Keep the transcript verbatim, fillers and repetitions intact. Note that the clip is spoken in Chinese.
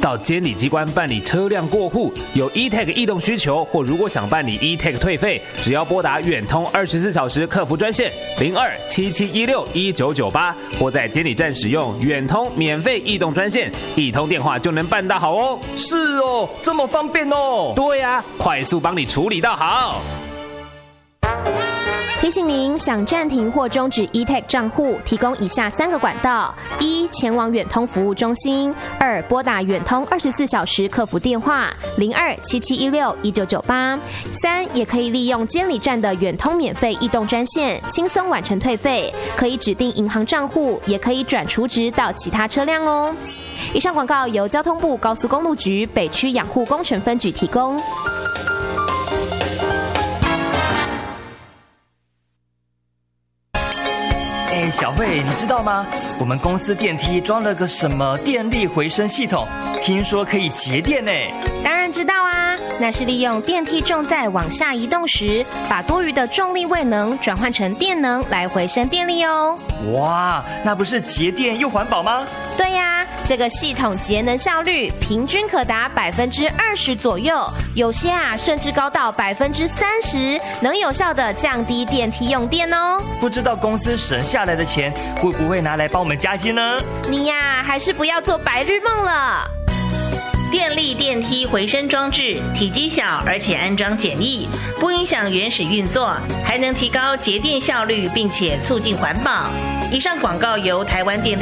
到监理机关办理车辆过户，有 E-Tag 异动需求，或如果想办理 E-Tag 退费，只要拨打远通二十四小时客服专线零二七七一六一九九八，或在监理站使用远通免费异动专线，一通电话就能办到好哦。 是哦，这么方便哦。 对呀、啊，快速帮你处理到好。 提醒您，想暂停或终止 E-Tag 账户，提供以下三个管道：一、前往远通服务中心；二、拨打远通二十四小时客服电话零二七七一六一九九八；三、也可以利用监理站的远通免费异动专线，轻松完成退费，可以指定银行账户，也可以转储值到其他车辆哦。以上广告由交通部高速公路局北区养护工程分局提供。 哎，小慧，你知道吗？我们公司电梯装了个什么电力回声系统，听说可以节电呢。 当然知道啊，那是利用电梯重载往下移动时，把多余的重力位能转换成电能来回升电力哦。 哇，那不是节电又环保吗？ 对呀，这个系统节能效率平均可达百分之二十左右，有些啊甚至高到百分之三十，能有效的降低电梯用电哦。 不知道公司省下来的钱会不会拿来帮我们加薪呢？ 你呀，还是不要做白日梦了。 电力电梯回声装置体积小，而且安装简易，不影响原始运作，还能提高节电效率，并且促进环保。以上广告由台湾电力